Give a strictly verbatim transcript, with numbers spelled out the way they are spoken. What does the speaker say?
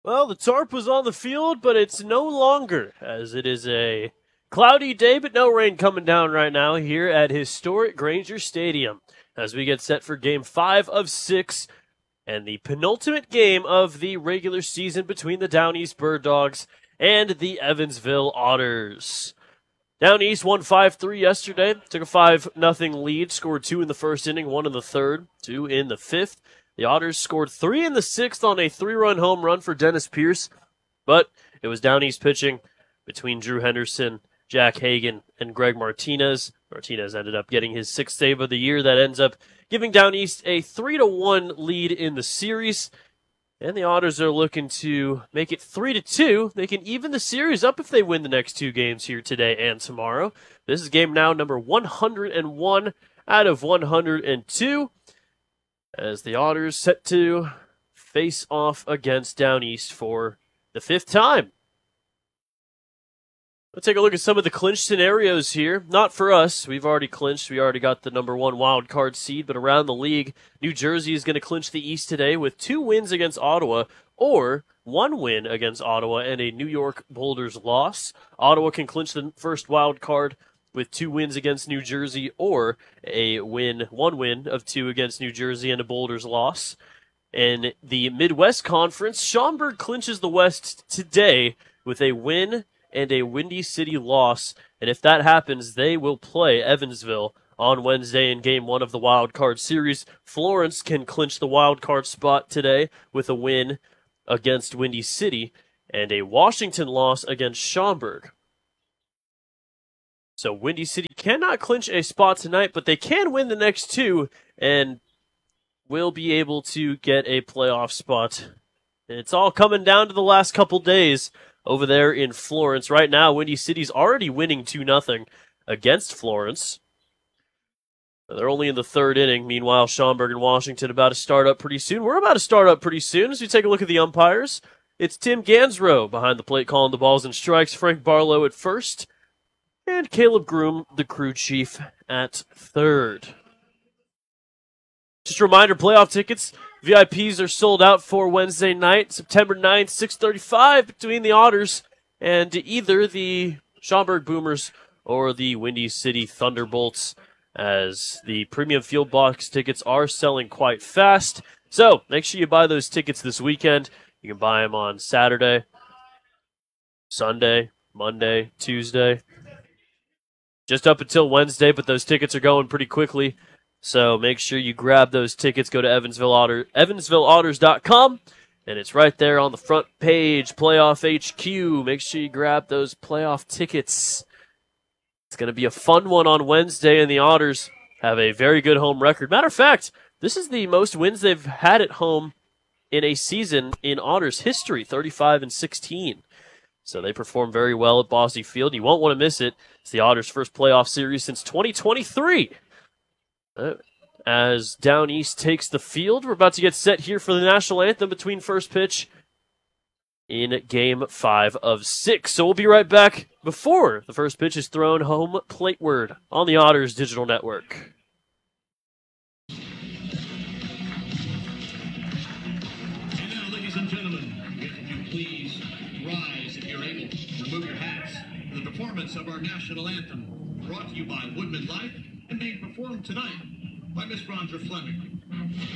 Well, the tarp was on the field, but it's no longer, as it is a cloudy day, but no rain coming down right now here at historic Granger Stadium as we get set for game five of six and the penultimate game of the regular season between the Down East Bird Dogs and the Evansville Otters. Down East won five three yesterday, took a five nothing lead, scored two in the first inning, one in the third, two in the fifth. The Otters scored three in the sixth on a three-run home run for Dennis Pierce, but it was Down East pitching between Drew Henderson, Jack Hagan, and Greg Martinez. Martinez ended up getting his sixth save of the year. That ends up giving Down East a three to one lead in the series. And the Otters are looking to make it three to two. They can even the series up if they win the next two games here today and tomorrow. This is game now number one hundred one out of one hundred two. As the Otters set to face off against Down East for the fifth time. Let's take a look at some of the clinch scenarios here. Not for us. We've already clinched. We already got the number one wild card seed, but around the league, New Jersey is going to clinch the East today with two wins against Ottawa or one win against Ottawa and a New York Boulders loss. Ottawa can clinch the first wild card with two wins against New Jersey or a win, one win of two against New Jersey and a Boulders loss. In the Midwest Conference, Schaumburg clinches the West today with a win and a Windy City loss. And if that happens, they will play Evansville on Wednesday in game one of the wild card series. Florence can clinch the wild card spot today with a win against Windy City and a Washington loss against Schaumburg. So Windy City cannot clinch a spot tonight, but they can win the next two and will be able to get a playoff spot. And it's all coming down to the last couple days over there in Florence. Right now, Windy City's already winning two nothing against Florence. They're only in the third inning. Meanwhile, Schaumburg and Washington about to start up pretty soon. We're about to start up pretty soon as we take a look at the umpires. It's Tim Gansrow behind the plate calling the balls and strikes. Frank Barlow at first. And Caleb Groom, the crew chief, at third. Just a reminder, playoff tickets, V I Ps are sold out for Wednesday night, September ninth, six thirty-five, between the Otters and either the Schaumburg Boomers or the Windy City Thunderbolts, as the premium field box tickets are selling quite fast. So make sure you buy those tickets this weekend. You can buy them on Saturday, Sunday, Monday, Tuesday. Just up until Wednesday, but those tickets are going pretty quickly. So make sure you grab those tickets. Go to Evansville Otter, Evansville Otters dot com, and it's right there on the front page, Playoff H Q. Make sure you grab those playoff tickets. It's going to be a fun one on Wednesday, and the Otters have a very good home record. Matter of fact, this is the most wins they've had at home in a season in Otters history, thirty-five and sixteen. So they perform very well at Bosse Field. You won't want to miss it. It's the Otters' first playoff series since twenty twenty-three. Uh, as Down East takes the field, we're about to get set here for the national anthem between first pitch in game five of six. So we'll be right back before the first pitch is thrown home plateward on the Otters Digital Network. And now, ladies and gentlemen, if you please rise if you're able. Remove your hats for the performance of our national anthem, brought to you by Woodman Life and being performed tonight by Miss Rondra Fleming.